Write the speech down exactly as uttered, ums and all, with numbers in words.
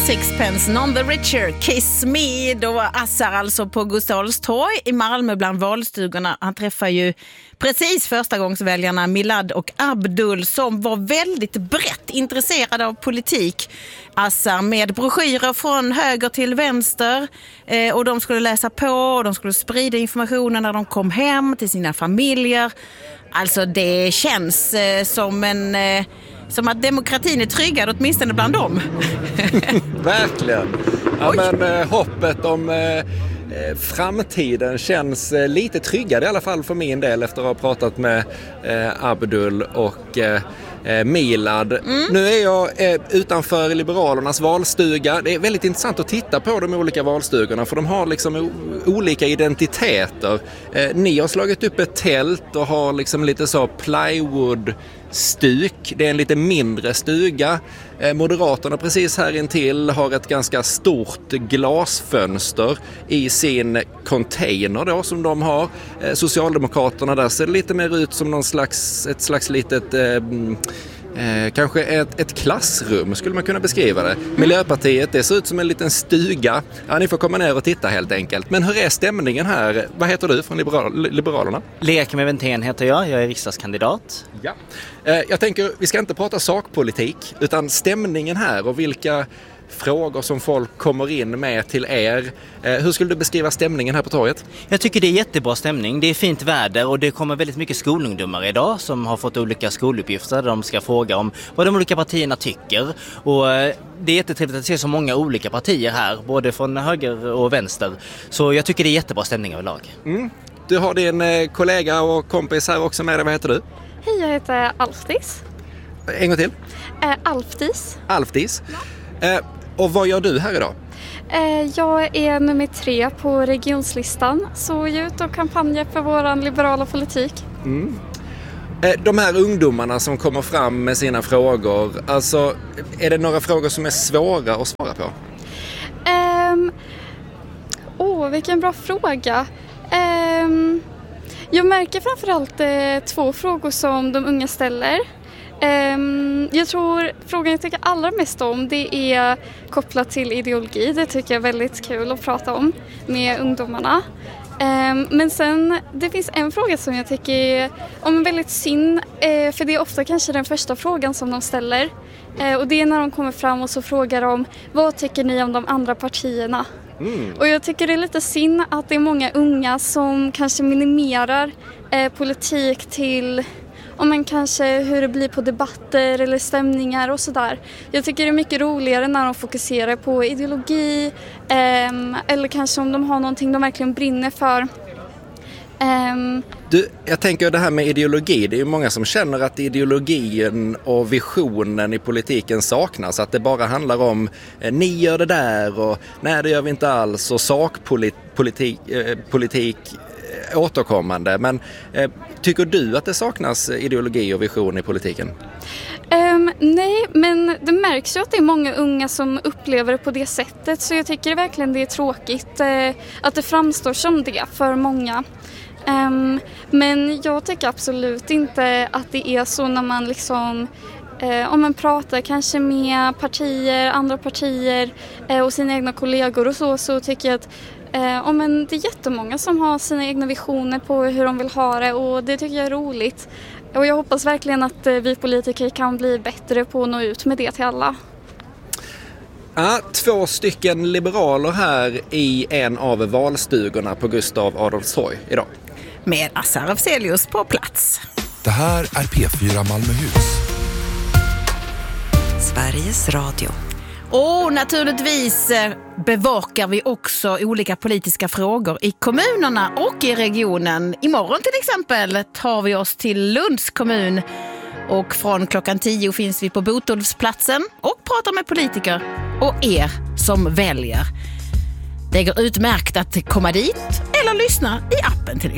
Sixpence, None the Richer, Kiss Me. Då var Assar alltså på Gustav Adolfs torg i Malmö bland valstugorna. Han träffar ju precis första gångsväljarna Milad och Abdul som var väldigt brett intresserade av politik. Assar med broschyrer från höger till vänster eh, och de skulle läsa på och de skulle sprida informationen när de kom hem till sina familjer. Alltså det känns eh, som en... Eh, Som att demokratin är tryggad, åtminstone bland dem. Verkligen. Ja, men, eh, hoppet om eh, framtiden känns eh, lite tryggare, i alla fall för min del, efter att ha pratat med eh, Abdul och eh, Milad. Mm. Nu är jag eh, utanför Liberalernas valstuga. Det är väldigt intressant att titta på de olika valstugorna, för de har liksom o- olika identiteter. Eh, ni har slagit upp ett tält och har liksom lite så plywood stuk. Det är en lite mindre stuga. Eh, Moderaterna precis här intill har ett ganska stort glasfönster i sin container då, som de har. Eh, Socialdemokraterna där ser lite mer ut som någon slags, ett slags litet eh, Eh, kanske ett, ett klassrum skulle man kunna beskriva det. Miljöpartiet, det ser ut som en liten stuga. Ja, ni får komma ner och titta helt enkelt. Men hur är stämningen här? Vad heter du från Liberal- Liberalerna? Lek med Ventén heter jag, jag är riksdagskandidat. Ja. Eh, jag tänker, vi ska inte prata sakpolitik, utan stämningen här och vilka frågor som folk kommer in med till er. Eh, hur skulle du beskriva stämningen här på torget? Jag tycker det är jättebra stämning. Det är fint väder och det kommer väldigt mycket skolungdomar idag som har fått olika skoluppgifter där de ska fråga om vad de olika partierna tycker. Och eh, det är jättetrevligt att se så många olika partier här, både från höger och vänster. Så jag tycker det är jättebra stämning överlag. Mm. Du har din eh, kollega och kompis här också med dig. Vad heter du? Hej, jag heter Alfdis. En gång till. Eh, Alfdis. Alfdis. Ja. Eh, Och vad gör du här idag? Jag är nummer tre på regionslistan, så jag är ute och kampanjar för våran liberala politik. Mm. De här ungdomarna som kommer fram med sina frågor, alltså är det några frågor som är svåra att svara på? Um, åh, vilken bra fråga. Um, jag märker framförallt eh, två frågor som de unga ställer. Um, jag tror frågan jag tycker allra mest om, det är kopplat till ideologi. Det tycker jag är väldigt kul att prata om med ungdomarna. Um, men sen, det finns en fråga som jag tycker är om väldigt synd, uh, för det är ofta kanske den första frågan som de ställer. Uh, och det är när de kommer fram och så frågar de, vad tycker ni om de andra partierna? Mm. Och jag tycker det är lite synd att det är många unga som kanske minimerar uh, politik till... om man kanske hur det blir på debatter eller stämningar och sådär. Jag tycker det är mycket roligare när de fokuserar på ideologi eh, eller kanske om de har någonting de verkligen brinner för. Eh, du, jag tänker det här med ideologi, det är ju många som känner att ideologin och visionen i politiken saknas. Att det bara handlar om eh, ni gör det där och nej, det gör vi inte alls, och sakpolitik eh, politik, återkommande. Men eh, tycker du att det saknas ideologi och vision i politiken? Um, nej, men det märks ju att det är många unga som upplever det på det sättet. Så jag tycker verkligen det är tråkigt eh, att det framstår som det för många. Um, men jag tycker absolut inte att det är så när man liksom... Eh, om man pratar kanske med partier, andra partier eh, och sina egna kollegor och så, så tycker jag att Eh, och men det är jättemånga som har sina egna visioner på hur de vill ha det, och det tycker jag är roligt. Och jag hoppas verkligen att eh, vi politiker kan bli bättre på att nå ut med det till alla. Ja, två stycken liberaler här i en av valstugorna på Gustav Adolfs torg idag. Med Assar Afzelius på plats. Det här är P fyra Malmöhus. Sveriges Radio. Och naturligtvis bevakar vi också olika politiska frågor i kommunerna och i regionen. Imorgon till exempel tar vi oss till Lunds kommun och från klockan tio finns vi på Botolfsplatsen och pratar med politiker och er som väljer. Det går utmärkt att komma dit eller lyssna i appen till exempel.